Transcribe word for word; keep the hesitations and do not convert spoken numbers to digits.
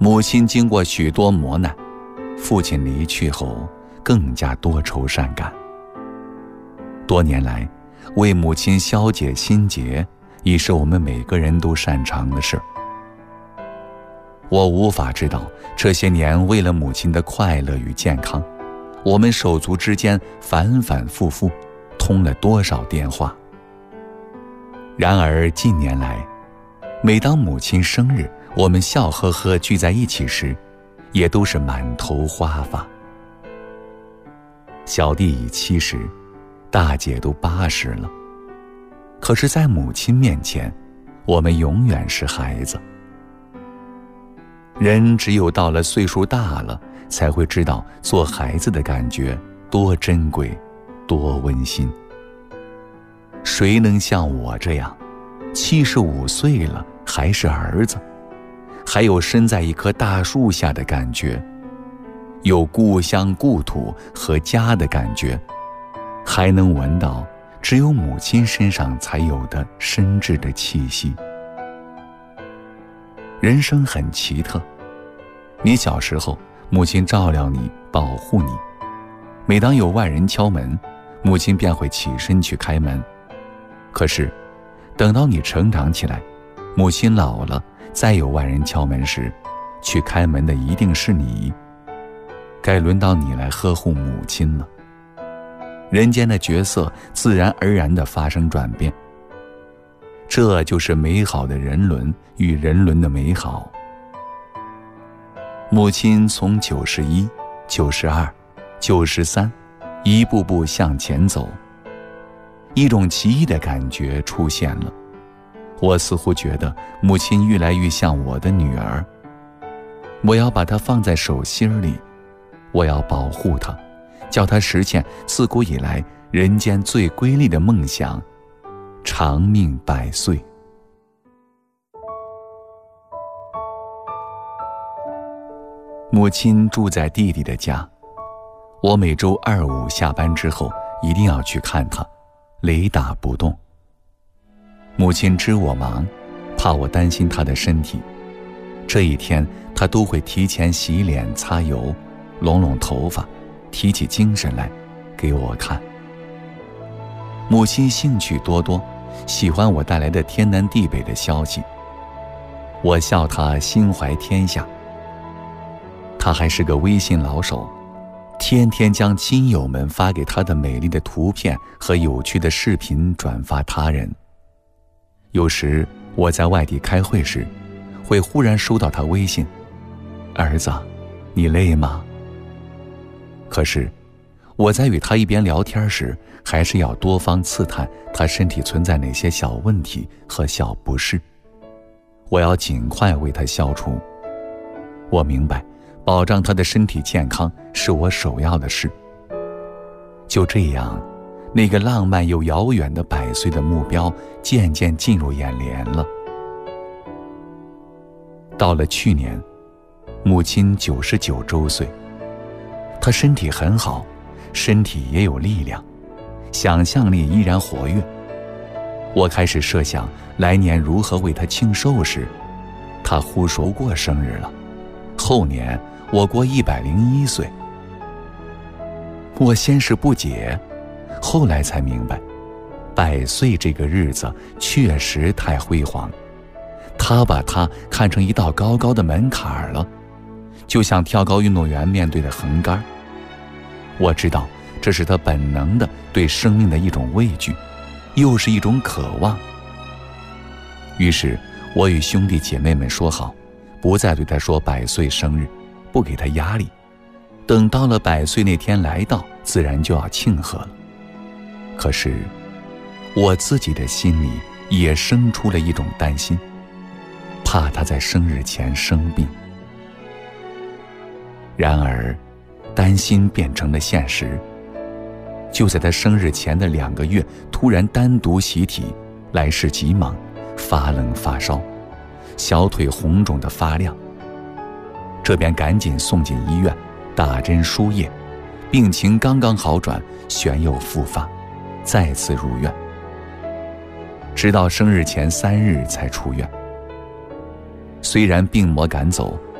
母亲经过许多磨难，父亲离去后更加多愁善感。多年来，为母亲消解心结已是我们每个人都擅长的事。我无法知道这些年为了母亲的快乐与健康，我们手足之间反反复复通了多少电话。然而近年来，每当母亲生日，我们笑呵呵聚在一起时，也都是满头花发。小弟已七十，大姐都八十了，可是在母亲面前，我们永远是孩子。人只有到了岁数大了，才会知道做孩子的感觉多珍贵，多温馨。谁能像我这样，七十五岁了还是儿子，还有身在一棵大树下的感觉，有故乡故土和家的感觉，还能闻到只有母亲身上才有的深挚的气息。人生很奇特，你小时候，母亲照料你，保护你，每当有外人敲门，母亲便会起身去开门。可是等到你成长起来，母亲老了，再有外人敲门时，去开门的一定是你，该轮到你来呵护母亲了。人间的角色自然而然地发生转变，这就是美好的人伦与人伦的美好。母亲从九十一、九十二、九十三一步步向前走，一种奇异的感觉出现了。我似乎觉得母亲越来越像我的女儿，我要把她放在手心里，我要保护她，叫她实现自古以来人间最瑰丽的梦想，长命百岁。母亲住在弟弟的家，我每周二五下班之后一定要去看她，雷打不动。母亲知我忙，怕我担心她的身体，这一天她都会提前洗脸擦油，拢拢头发，提起精神来给我看。母亲兴趣多多，喜欢我带来的天南地北的消息，我笑她心怀天下。她还是个微信老手，天天将亲友们发给她的美丽的图片和有趣的视频转发他人。有时我在外地开会时，会忽然收到她微信：儿子，你累吗？可是我在与她一边聊天时，还是要多方刺探她身体存在哪些小问题和小不适，我要尽快为她消除。我明白保障她的身体健康是我首要的事。就这样，那个浪漫又遥远的百岁的目标渐渐进入眼帘了。到了去年，母亲九十九周岁，她身体很好，身体也有力量，想象力依然活跃。我开始设想来年如何为她庆寿时，她忽说过生日了，后年我过一百零一岁。我先是不解，后来才明白，百岁这个日子确实太辉煌，他把它看成一道高高的门槛了，就像跳高运动员面对的横杆。我知道这是他本能的对生命的一种畏惧，又是一种渴望。于是我与兄弟姐妹们说好，不再对他说百岁生日，不给他压力，等到了百岁那天来到，自然就要庆贺了。可是我自己的心里也生出了一种担心，怕他在生日前生病。然而担心变成了现实，就在他生日前的两个月，突然单独习题，来势急忙，发冷发烧，小腿红肿的发亮。这便赶紧送进医院，打针输液，病情刚刚好转，旋又复发，再次入院，直到生日前三日才出院。虽然病魔赶走，